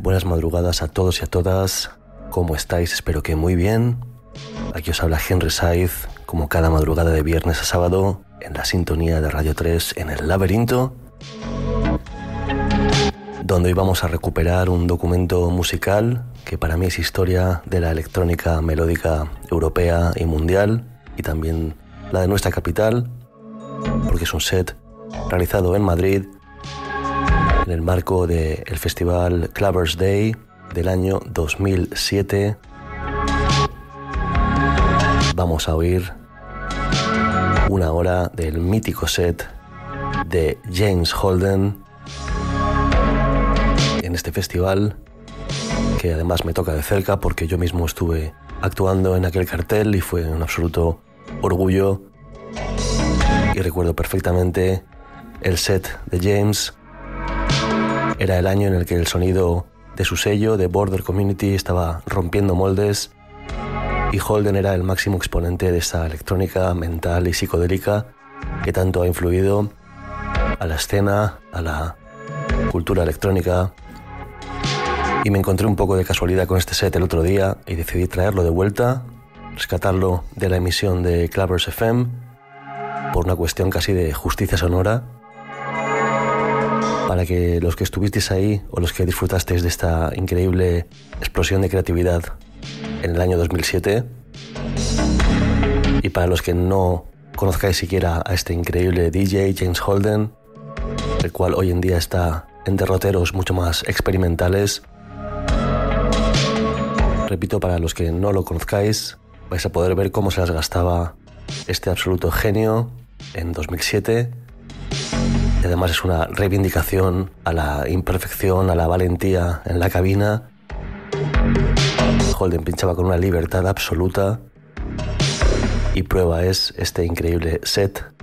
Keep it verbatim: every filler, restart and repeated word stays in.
Buenas madrugadas a todos y a todas. ¿Cómo estáis? Espero que muy bien. Aquí os habla Henry Saiz, como cada madrugada de viernes a sábado, en la sintonía de Radio tres en El Laberinto, donde hoy vamos a recuperar un documento musical que para mí es historia de la electrónica melódica europea y mundial, y también la de nuestra capital, porque es un set realizado en Madrid en el marco del festival Clubbers Day del año dos mil siete. Vamos a oír una hora del mítico set de James Holden en este festival, que además me toca de cerca porque yo mismo estuve actuando en aquel cartel y fue un absoluto orgullo. Y recuerdo perfectamente el set de James. Era el año en el que el sonido de su sello, de Border Community, estaba rompiendo moldes, y Holden era el máximo exponente de esa electrónica mental y psicodélica que tanto ha influido a la escena, a la cultura electrónica. Y me encontré un poco de casualidad con este set el otro día y decidí traerlo de vuelta, rescatarlo de la emisión de Clubbers F M por una cuestión casi de justicia sonora, para que los que estuvisteis ahí o los que disfrutasteis de esta increíble explosión de creatividad en el año dos mil siete, y para los que no conozcáis siquiera a este increíble D J James Holden, el cual hoy en día está en derroteros mucho más experimentales. Repito, para los que no lo conozcáis, vais a poder ver cómo se las gastaba este absoluto genio en dos mil siete. Y además es una reivindicación a la imperfección, a la valentía en la cabina. Holden pinchaba con una libertad absoluta, y prueba es este increíble set